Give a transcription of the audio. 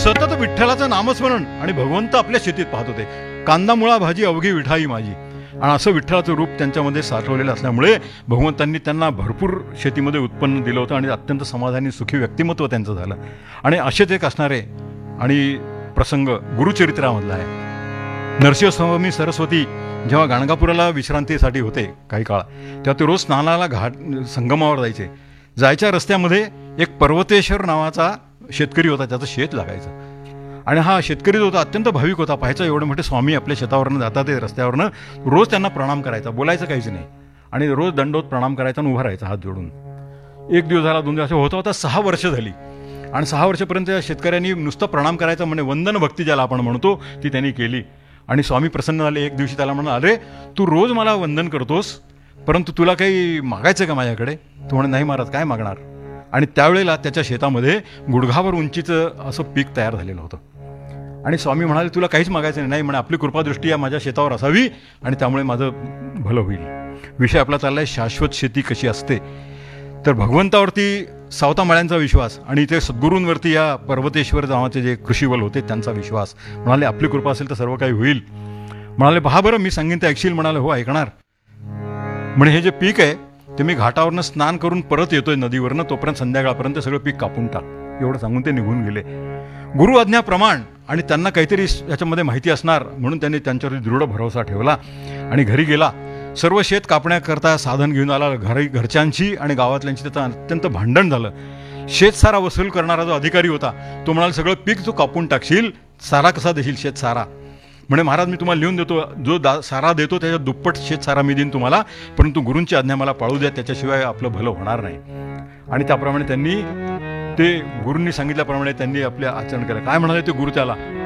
सतत विठ्ठलाचं नामस्मरण आणि भगवंत आपल्या शेतीत पाहत होते. कांदा मुळा भाजी अवघी विठाई माझी, आणि असं विठ्ठलाचं रूप त्यांच्यामध्ये साठवलेलं असल्यामुळे भगवंतांनी त्यांना भरपूर शेतीमध्ये उत्पन्न दिलं होतं आणि अत्यंत समाधानी सुखी व्यक्तिमत्व त्यांचं झालं. आणि असेच एक असणारे आणि प्रसंग गुरुचरित्रामधला आहे. नरसिंहस्वामी सरस्वती जेव्हा गाणगापुराला विश्रांतीसाठी होते काही काळ, तेव्हा ते रोज स्नानाला घाट संगमावर जायचे. जायच्या रस्त्यामध्ये एक पर्वतेश्वर नावाचा शेतकरी होता, त्याचं शेत लागायचं. आणि हा शेतकरी जो होता अत्यंत भाविक होता. पाहायचा एवढे मोठे स्वामी आपल्या शेतावरनं जातात ते रस्त्यावरनं, रोज त्यांना प्रणाम करायचा, बोलायचं काहीच नाही, आणि रोज दंडोत प्रणाम करायचा आणि उभा राहायचा हात जोडून. एक दिवस झाला, 2 दिवस, होता होता 6 वर्ष झाली. आणि 6 वर्षापर्यंत या शेतकऱ्यांनी नुसतं प्रणाम करायचं, म्हणजे वंदन भक्ती ज्याला आपण म्हणतो ती त्यांनी केली. आणि स्वामी प्रसन्न झाले. एक दिवशी त्याला म्हणाले, अरे तू रोज मला वंदन करतोस, परंतु तुला काही मागायचं का माझ्याकडे? तू म्हणे, नाही महाराज, काय मागणार? आणि त्यावेळेला त्याच्या शेतामध्ये गुडघावर उंचीचं असं पीक तयार झालेलं होतं. आणि स्वामी म्हणाले, तुला काहीच मागायचं नाही म्हणे, आपली कृपादृष्टी या माझ्या शेतावर असावी आणि त्यामुळे माझं भलं होईल. विषय आपला चाललाय शाश्वत शेती कशी असते. तर भगवंतावरती सावता माळ्यांचा विश्वास आणि इथे सद्गुरूंवरती या पर्वतेश्वर नावाचे जे कृषीवल होते त्यांचा विश्वास. म्हणाले, आपली कृपा असेल तर सर्व काही होईल. म्हणाले, पहा बरं, मी सांगेन ते ऐकशील? म्हणाले, हो ऐकणार. म्हणे, हे जे पीक आहे ते मी घाटावरनं स्नान करून परत येतोय नदीवरनं, तोपर्यंत संध्याकाळपर्यंत सगळं पीक कापून टाक. एवढं सांगून ते निघून गेले. गुरु आज्ञाप्रमाण, आणि त्यांना काहीतरी याच्यामध्ये माहिती असणार म्हणून त्यांनी त्यांच्यावरती दृढ भरोसा ठेवला आणि घरी गेला. सर्व शेत कापण्याकरता साधन घेऊन आला. घरच्यांची आणि गावातल्यांची त्याचं अत्यंत भांडण झालं. शेत सारा वसूल करणारा जो अधिकारी होता तो म्हणाला, सगळं पीक तू कापून टाकशील, सारा कसा देशील शेत सारा? म्हणे, महाराज मी तुम्हाला लिहून देतो, जो सारा देतो त्याच्या दुप्पट शेत सारा मी देईन तुम्हाला, परंतु गुरूंची आज्ञा मला पाळू द्या, त्याच्याशिवाय आपलं भलं होणार नाही. आणि त्याप्रमाणे त्यांनी ते गुरूंनी सांगितल्याप्रमाणे त्यांनी आपले आचरण केलं. काय म्हणाले ते गुरु त्याला,